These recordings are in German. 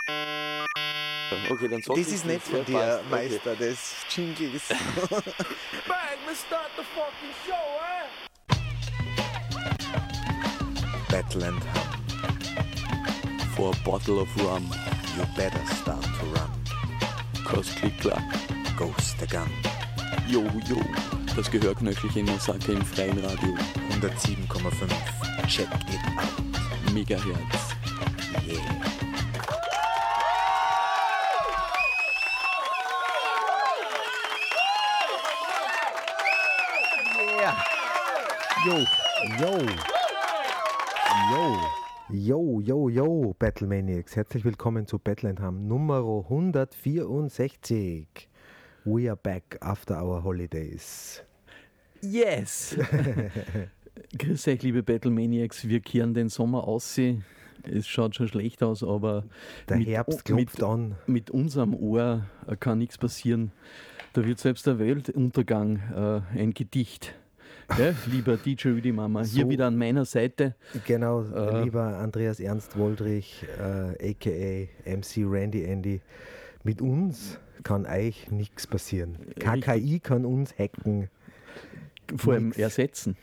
Okay, dann sag Das ich ist nicht von ja, dir, passt. Meister, des Jingles. Bang, let's start the fucking show, Battle and Hum, For a bottle of rum, you better start to run. cause click clack. Ghost the Gun, Jo, jo, das Gehörknöchelchen Massaker im freien Radio. 107,5. Check it out. Megahertz. Yeah. Yo, Battlemaniacs. Herzlich willkommen zu Battle and Hum Nummer 164. We are back after our holidays. Yes! Grüß euch, liebe Battlemaniacs. Wir kehren den Sommer aus. Es schaut schon schlecht aus, aber Der Herbst klopft an. Mit unserem Ohr kann nichts passieren. Da wird selbst der Weltuntergang ein Gedicht. Gell, lieber DJ Rüdi Mama, hier So. wieder an meiner Seite. Genau, lieber Andreas Ernst Woldrich, a.k.a. MC Randy Andy. Mit uns kann euch nichts passieren. KKI kann uns hacken. Vor allem Nix. ersetzen.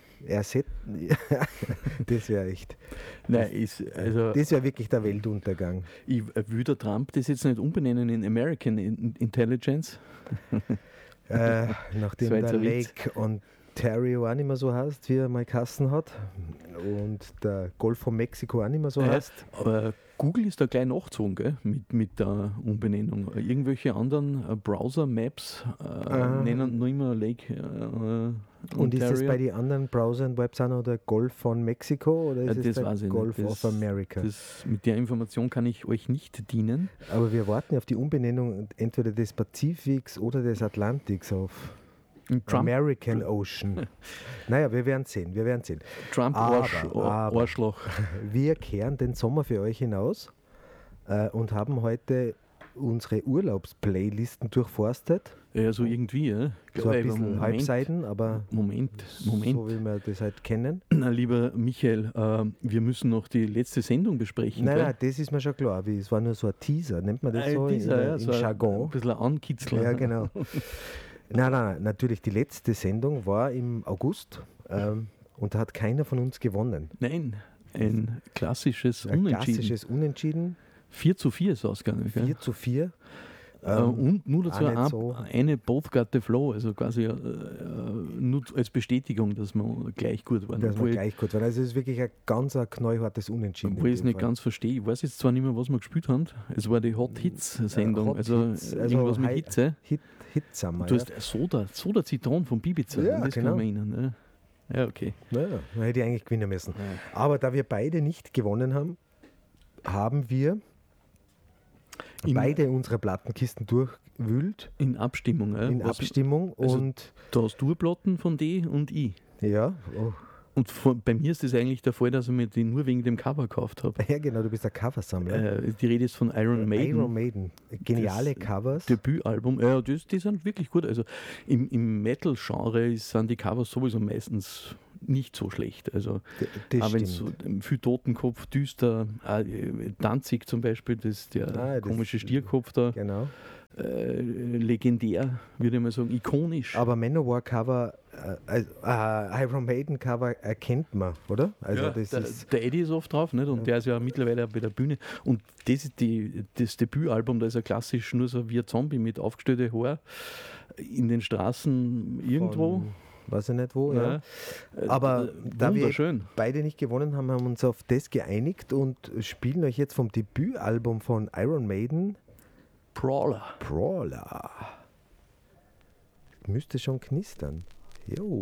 Das wäre echt. Nein, also Das wäre wirklich der Weltuntergang. will der Trump das jetzt nicht umbenennen in American Intelligence? Nachdem Das war jetzt der ein Witz. Lake Ontario auch nicht mehr so heißt, wie er mal Kassen hat, und der Golf von Mexiko auch nicht mehr so heißt. Aber Google ist da gleich nachgezogen, gell? Mit der Umbenennung. Irgendwelche anderen Browser-Maps nennen noch immer Lake Und ist es Ontario. bei den anderen Browser und Webs auch noch der Golf von Mexiko oder ist Das es der weiß ich Golf nicht. of America? Mit der Information kann ich euch nicht dienen. Aber wir warten auf die Umbenennung entweder des Pazifiks oder des Atlantiks auf American Ocean. Naja, wir werden sehen. Trump Aber- Arschloch. Wir kehren den Sommer für euch hinaus und haben heute unsere Urlaubsplaylisten durchforstet. Ja, so irgendwie, ja. So ein Aber bisschen Halbseiten, aber Moment. so wie wir das halt kennen. Na, lieber Michael, wir müssen noch die letzte Sendung besprechen. Nein, gell? nein, das ist mir schon klar. Es war nur so ein Teaser, nennt man das so Dieser, in so ein Jargon? bisschen ein Ankitzler. Ja, genau. Nein, natürlich, die letzte Sendung war im August und da hat keiner von uns gewonnen. Nein, ein klassisches Ein Unentschieden. klassisches Unentschieden, 4:4 ist ausgegangen. Gell? 4:4. Und nur dazu auch nicht so. eine Both got the flow, also quasi nur als Bestätigung, dass wir gleich gut waren. Dass wir Obwohl, gleich gut waren. Also es ist wirklich ein ganz knallhartes Unentschieden. obwohl in ich es dem nicht Fall. ganz verstehe. Ich weiß jetzt zwar nicht mehr, was wir gespielt haben. Es war die Hot Hits-Sendung, Hot also Hits, irgendwas mit Hitze. Hits haben wir, Du ja. hast Soda Zitron von Bibiza, Ja, das genau. kann man erinnern. Ne? Ja, okay. Naja, da hätte ich eigentlich gewinnen müssen. Aber da wir beide nicht gewonnen haben, haben wir beide unsere Plattenkisten durchwühlt In Abstimmung. Ja? in Abstimmung also und Da hast du Platten von die und ich. ja, Und bei mir ist das eigentlich der Fall, dass ich mir die nur wegen dem Cover gekauft habe. ja genau, du bist der Coversammler. Die Rede ist von Iron Maiden. Iron Maiden, geniale Covers. Debütalbum. Ja, die sind wirklich gut. Also im Metal-Genre sind die Covers sowieso meistens nicht so schlecht. Also Das auch wenn es stimmt. so viel Totenkopf, düster, Danzig zum Beispiel, der das- komische Stierkopf da, Genau. legendär, würde ich mal sagen, ikonisch. Aber Manowar-Cover, Iron Maiden-Cover erkennt man, oder? Also Ja, das ist der Eddie ist oft drauf, nicht? Und der ist ja mittlerweile auch bei der Bühne. Und das ist das Debütalbum, da ist er klassisch nur so wie ein Zombie mit aufgestellten Haar in den Straßen irgendwo. weiß ich nicht wo, ja. Ja. Aber da wir wunderschön. beide nicht gewonnen haben, haben wir uns auf das geeinigt und spielen euch jetzt vom Debütalbum von Iron Maiden Brawler. Brawler. Müsste schon knistern. Jo.